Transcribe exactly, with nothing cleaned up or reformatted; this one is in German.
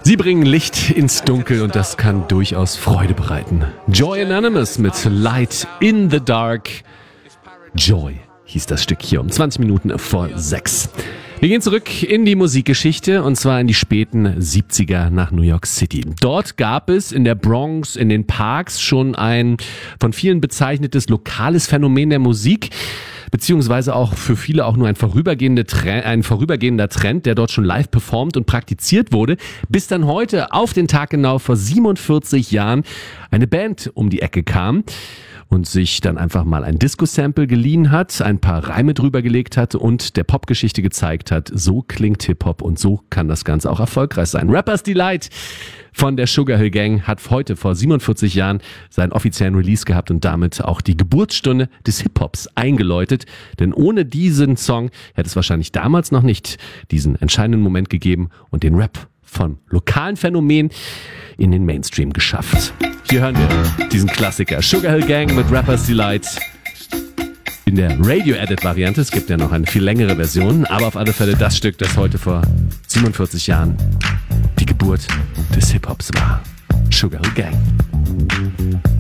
Sie bringen Licht ins Dunkel und das kann durchaus Freude bereiten. Joy Anonymous mit Light in the Dark. Joy hieß das Stück hier um zwanzig Minuten vor sechs. Wir gehen zurück in die Musikgeschichte und zwar in die späten siebziger nach New York City. Dort gab es in der Bronx, in den Parks schon ein von vielen bezeichnetes lokales Phänomen der Musik, beziehungsweise auch für viele auch nur ein, vorübergehende Trend, ein vorübergehender Trend, der dort schon live performt und praktiziert wurde, bis dann heute auf den Tag genau vor siebenundvierzig Jahren eine Band um die Ecke kam und sich dann einfach mal ein Disco-Sample geliehen hat, ein paar Reime drüber gelegt hat und der Popgeschichte gezeigt hat, so klingt Hip-Hop und so kann das Ganze auch erfolgreich sein. Rappers Delight von der Sugar Hill Gang hat heute vor siebenundvierzig Jahren seinen offiziellen Release gehabt und damit auch die Geburtsstunde des Hip-Hops eingeläutet. Denn ohne diesen Song hätte es wahrscheinlich damals noch nicht diesen entscheidenden Moment gegeben und den Rap von lokalen Phänomenen in den Mainstream geschafft. Hier hören wir diesen Klassiker Sugar Hill Gang mit Rappers Delight in der Radio-Edit-Variante. Es gibt ja noch eine viel längere Version, aber auf alle Fälle das Stück, das heute vor siebenundvierzig Jahren die Geburt des Hip-Hops war. Sugar Hill Gang.